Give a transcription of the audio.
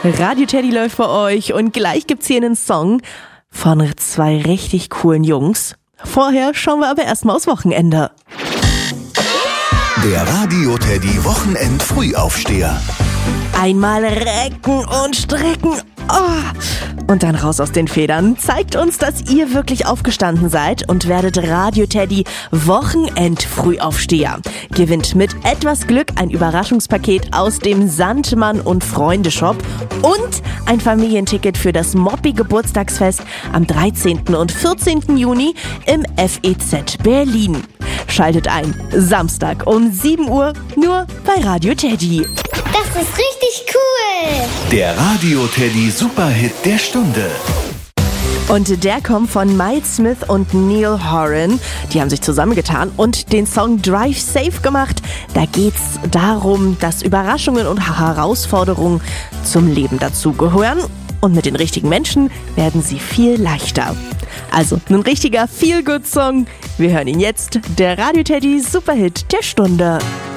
Radio Teddy läuft bei euch und gleich gibt's hier einen Song von zwei richtig coolen Jungs. Vorher schauen wir aber erstmal aufs Wochenende. Der Radio Teddy Wochenend Frühaufsteher. Einmal recken und strecken. Oh. Und dann raus aus den Federn. Zeigt uns, dass ihr wirklich aufgestanden seid und werdet Radio Teddy Wochenend Frühaufsteher. Gewinnt mit etwas Glück ein Überraschungspaket aus dem Sandmann und Freunde Shop und ein Familienticket für das Moppi Geburtstagsfest am 13. und 14. Juni im FEZ Berlin. Schaltet ein, Samstag um 7 Uhr, nur bei Radio Teddy. Das ist richtig cool! Der Radio Teddy Superhit der Stunde. Und der kommt von Miles Smith und Neil Horan. Die haben sich zusammengetan und den Song Drive Safe gemacht. Da geht's darum, dass Überraschungen und Herausforderungen zum Leben dazugehören. Und mit den richtigen Menschen werden sie viel leichter. Also ein richtiger Feel-Good-Song. Wir hören ihn jetzt, der Radio Teddy Superhit der Stunde.